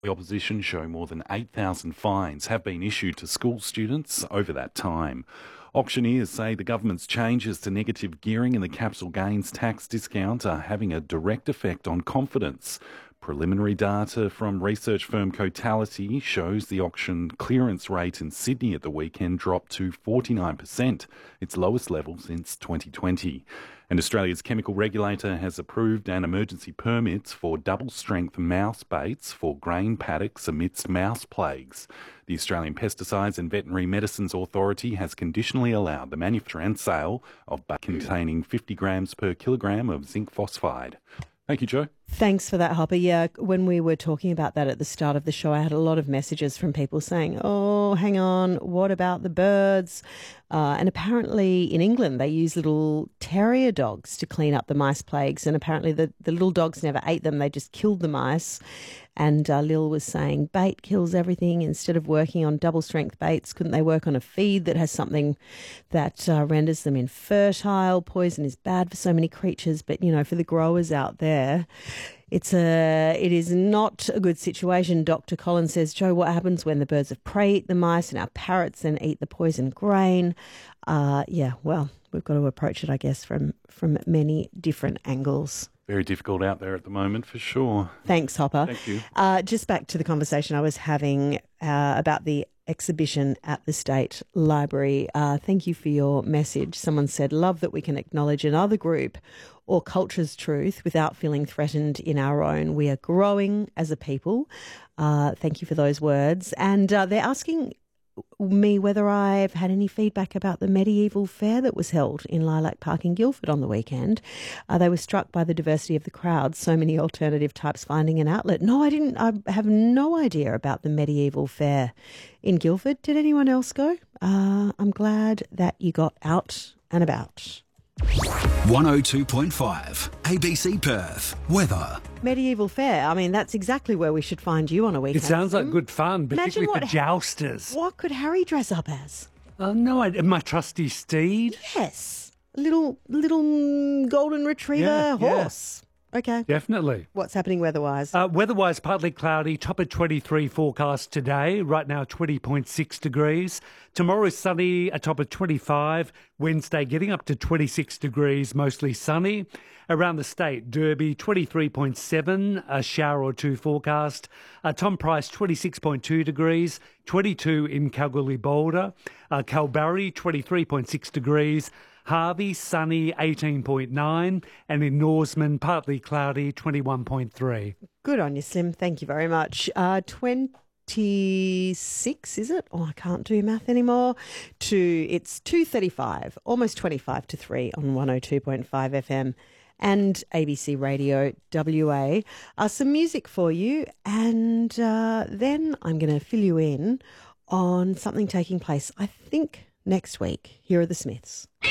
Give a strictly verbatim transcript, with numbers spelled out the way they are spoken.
The opposition show more than eight thousand fines have been issued to school students over that time. Auctioneers say the government's changes to negative gearing and the capital gains tax discount are having a direct effect on confidence. Preliminary data from research firm Cotality shows the auction clearance rate in Sydney at the weekend dropped to forty-nine percent, its lowest level since twenty twenty. And Australia's chemical regulator has approved an emergency permit for double-strength mouse baits for grain paddocks amidst mouse plagues. The Australian Pesticides and Veterinary Medicines Authority has conditionally allowed the manufacture and sale of bait containing fifty grams per kilogram of zinc phosphide. Thank you, Joe. Thanks for that, Hopper. Yeah, when we were talking about that at the start of the show, I had a lot of messages from people saying, oh, hang on, what about the birds? Uh, and apparently in England, they use little terrier dogs to clean up the mice plagues. And apparently the, the little dogs never ate them. They just killed the mice. And uh, Lil was saying bait kills everything. Instead of working on double-strength baits, couldn't they work on a feed that has something that uh, renders them infertile? Poison is bad for so many creatures, but, you know, for the growers out there, it's a, it is not a good situation. Doctor Collins says, Joe, what happens when the birds of prey eat the mice and our parrots then eat the poison grain? Uh, yeah, well, we've got to approach it, I guess, from, from many different angles. Very difficult out there at the moment, for sure. Thanks, Hopper. Thank you. Uh, just back to the conversation I was having uh, about the exhibition at the State Library. Uh, thank you for your message. Someone said, love that we can acknowledge another group or culture's truth without feeling threatened in our own. We are growing as a people. Uh, thank you for those words. And uh, they're asking me whether I've had any feedback about the medieval fair that was held in Lilac Park in Guildford on the weekend. Uh, they were struck by the diversity of the crowd, so many alternative types finding an outlet. No, I didn't. I have no idea about the medieval fair in Guildford. Did anyone else go? Uh, I'm glad that you got out and about. one oh two point five A B C Perth. Weather. Medieval fair. I mean, that's exactly where we should find you on a weekend. It sounds like good fun, particularly what, for jousters. What could Harry dress up as? Oh, no, I, my trusty steed. Yes. Little, little mm, golden retriever Yeah, yeah. horse. Okay. Definitely. What's happening weather-wise? Uh, weather-wise, partly cloudy, top at twenty-three forecast today. Right now, twenty point six degrees. Tomorrow is sunny, a top of twenty-five. Wednesday, getting up to twenty-six degrees, mostly sunny. Around the state, Derby, twenty-three point seven, a shower or two forecast. Uh, Tom Price, twenty-six point two degrees. twenty-two in Kalgoorlie-Boulder. Uh, Kalbarri, twenty-three point six degrees. Harvey, sunny, eighteen point nine, and in Norseman, partly cloudy, twenty-one point three. Good on you, Slim. Thank you very much. Uh, twenty-six, is it? Oh, I can't do math anymore. To It's two thirty-five, almost twenty-five to three on one oh two point five F M and A B C Radio W A. Uh, some music for you, and uh, then I'm going to fill you in on something taking place, I think, next week. Here are the Smiths.